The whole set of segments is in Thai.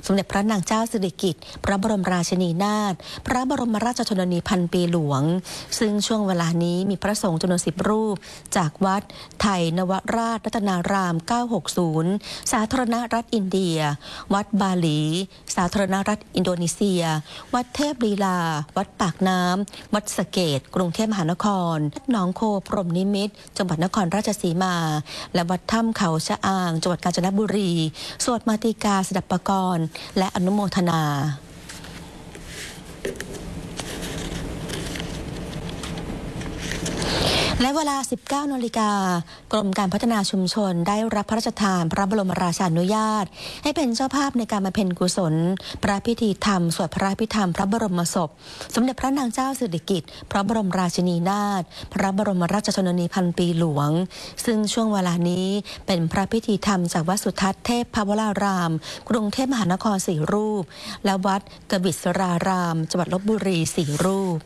สมเด็จพระนางเจ้าสิริกิติ์พระบรมราชินีนาถพระบรมราชชนนีพันปีหลวงซึ่งช่วงเวลานี้มีพระสงฆ์จำนวน10 รูปจากวัดไทยนวราชรัตนาราม960สาธารณรัฐอินเดียวัดบาหลีสาธารณรัฐอินโดนีเซียวัดเทพลีลาวัดปากน้ำวัดสะเกษกรุงเทพมหานครหนองโคพรหมนิมิตรจังหวัดนครราชสีมาและวัดถ้ำเขาชะอางจังหวัดกาญจนบุรีสวดมาติกาสดับปกรณ์และอนุโมทนาและเวลา 19 นาฬิกากรมการพัฒนาชุมชนได้รับพระราชทานพระบรมราชานุญาตให้เป็นเจ้าภาพในการบำเพ็ญกุศลพระพิธีธรรมสวดพระพิธรรมพระบรมศพสมเด็จพระนางเจ้าสิริกิติ์พระบรมราชินีนาถพระบรมราชชนนีพันปีหลวงซึ่งช่วงเวลานี้เป็นพระพิธีธรรมจากวัดสุทัศน์เทพภวรารามกรุงเทพมหานคร4 รูปและวัดกบิษรารามจังหวัดลพบุรี4 รูป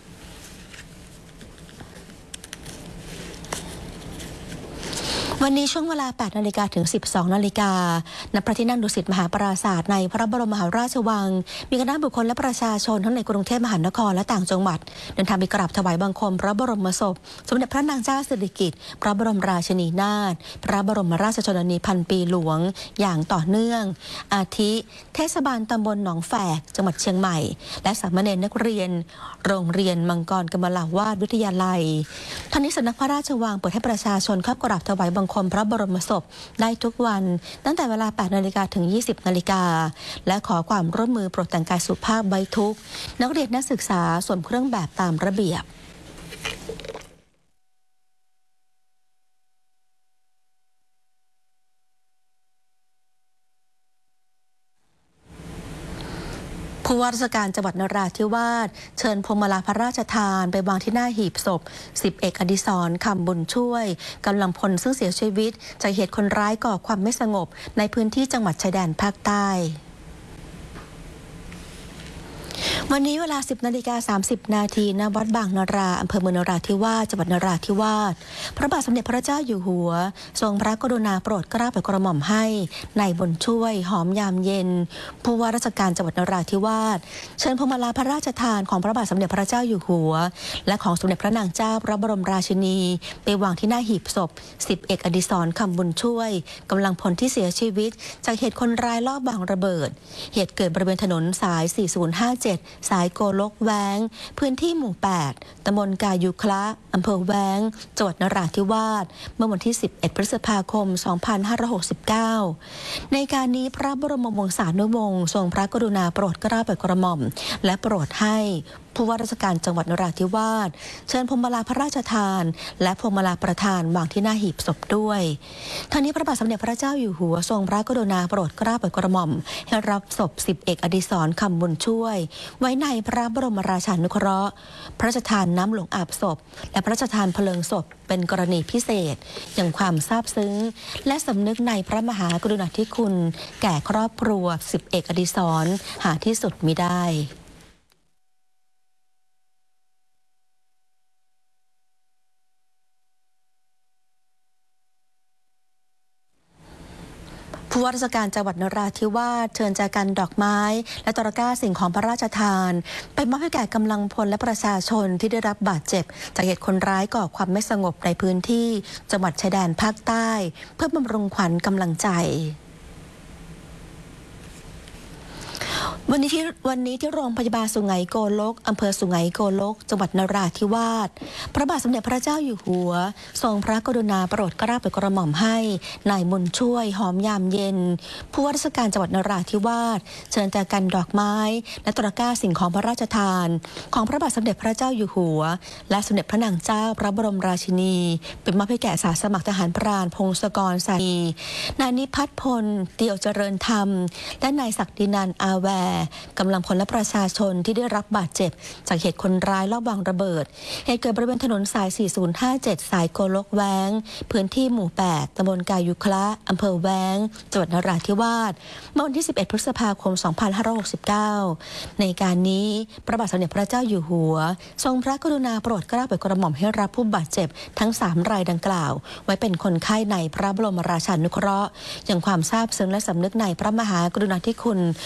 วันนี้ช่วงเวลา 8 นาฬิกาถึง 12 นาฬิกาณ พระที่นั่งดุสิตมหาปราสาทในพระบรมมหาราชวังมีคณะบุคคลและประชาชนทั้งในกรุงเทพมหานครและต่างจังหวัดเดินทางไปกราบถวายบังคมพระบรมศพสมเด็จพระนางเจ้าสิริกิติ์พระบรมราชินีนาถพระบรมราชชนนีพันปีหลวงอย่างต่อเนื่องอาทิเทศบาลตำบลหนองแฝกจังหวัดเชียงใหม่และสามเณรนักเรียนโรงเรียนมังกรกมลาวาสวิทยาลัยทั้งนี้สำนักพระราชวังเปิดให้ประชาชนเข้ากราบถวายบังคมพระบรมศพได้ทุกวันตั้งแต่เวลา 8 นาฬิกาถึง 20 นาฬิกาและขอความร่วมมือโปรดแต่งกายสุภาพไว้ทุกนักเรียนนักศึกษาสวมเครื่องแบบตามระเบียบผู้ว่าราชการจังหวัดนราธิวาสเชิญพวงมาลัยพระราชทานไปวางที่หน้าหีบศพ10 เอกอดิศรคำบุญช่วยกำลังพลซึ่งเสียชีวิตจากเหตุคนร้ายก่อความไม่สงบในพื้นที่จังหวัดชายแดนภาคใต้วันนี้เวลา 10 นาฬิกา 30 นาทีณ วัดบางนราอำเภอเมืองนราธิวาสจังหวัดนราธิวาสพระบาทสมเด็จพระเจ้าอยู่หัวทรงพระกรุณาโปรดเกล้าโปรดกระหม่อมให้นายบุญช่วยหอมยามเย็นผู้ว่าราชการจังหวัดนราธิวาสเชิญพวงมาลัยพระราชทานของพระบาทสมเด็จพระเจ้าอยู่หัวและของสมเด็จพระนางเจ้าพระบรมราชินีไปวางที่หน้าหีบศพ10 เอกอดิศรคำบุญช่วยกำลังพลที่เสียชีวิตจากเหตุคนร้ายลอบวางระเบิดเหตุเกิดบริเวณถนนสาย 4057 สายโกลกแว้งพื้นที่หมู่ 8 ตำบลกายุคละอำเภอแว้งจังหวัดนราธิวาสเมื่อวันที่ 11 พฤษภาคม 2569 ในการนี้พระบรมวงศานุวงศ์ทรงพระกรุณาโปรดเกล้าโปรดกระหม่อมและโปรดให้ผู้ว่าราชการจังหวัดนราธิวาสเชิญพวงมาลัยพระราชทานและพวงมาลัยประธานวางที่หน้าหีบศพด้วยทั้งนี้พระบาทสมเด็จพระเจ้าอยู่หัวทรงพระกรุณาโปรดเกล้าโปรดกระหม่อมให้รับศพ10 เอกอดิศรคำบุญช่วยไว้ในพระบรมราชานุเคราะห์พระราชทานน้ำหลวงอาบศพและพระราชทานเพลิงศพเป็นกรณีพิเศษอย่างความซาบซึ้งและสำนึกในพระมหากรุณาธิคุณแก่ครอบครัว10 เอกอดิศรหาที่สุดมิได้ผู้ว่าราชการจังหวัดนราธิวาสเชิญแจกันดอกไม้และตะกร้าสิ่งของพระราชทานไปมอบให้แก่กำลังพลและประชาชนที่ได้รับบาดเจ็บจากเหตุคนร้ายก่อความไม่สงบในพื้นที่จังหวัดชายแดนภาคใต้เพื่อบำรุงขวัญกำลังใจวันนี้ที่โรงพยาบาลสุไหงโกลกอำเภอสุไหงโกลกจังหวัดนราธิวาสพระบาทสมเด็จพระเจ้าอยู่หัวทรงพระกรุณาโปรดเกล้าโปรดกระหม่อมให้นายบุญช่วยหอมยามเย็นผู้ว่าราชการจังหวัดนราธิวาสเชิญแจกันดอกไม้และตะกร้าสิ่งของพระราชทานของพระบาทสมเด็จพระเจ้าอยู่หัวและสมเด็จพระนางเจ้าพระบรมราชินีเป็นมอบให้แก่อาสาสมัครทหารพรานพงศกรสานีนายนิพัฒน์พลเตี่ยวเจริญธรรมและนายศักดินันท์อาแวกำลังพลและประชาชนที่ได้รับบาดเจ็บจากเหตุคนร้ายลอบวางระเบิดเหตุเกิดบริเวณถนนสาย 4057 สายโกลกแว้งพื้นที่หมู่ 8 ตำบลกายุคละอำเภอแว้งจังหวัดนราธิวาสเมื่อวันที่ 11 พฤษภาคม 2569 ในการนี้พระบาทสมเด็จพระเจ้าอยู่หัวทรงพระกรุณาโปรดเกล้าโปรดกระหม่อมให้รับผู้บาดเจ็บทั้ง 3 รายดังกล่าวไว้เป็นคนไข้ในพระบรมราชานุเคราะห์อย่างความซาบซึ้งและสำนึกในพระมหากรุณาธิคุณ